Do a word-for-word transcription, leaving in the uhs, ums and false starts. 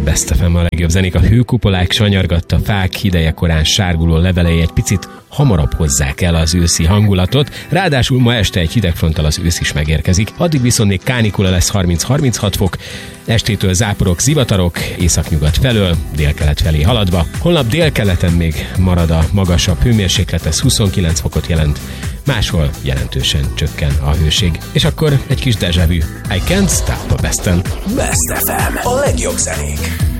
Best ef em a legjobb zenék. A hőkupolák, sanyargatta fák, hideje korán sárguló levelei egy picit hamarabb hozzák el az őszi hangulatot, ráadásul ma este egy hidegfronttal az ősz is megérkezik. Addig viszont még kánikula lesz, harminc-harminchat fok, estétől záporok, zivatarok, északnyugat felől, délkelet felé haladva. Holnap délkeleten még marad a magasabb hőmérséklet, ez huszonkilenc fokot jelent, máshol jelentősen csökken a hőség. És akkor egy kis déjà vu. I can't stop a Besten. Best ef em, a legjobb zenék.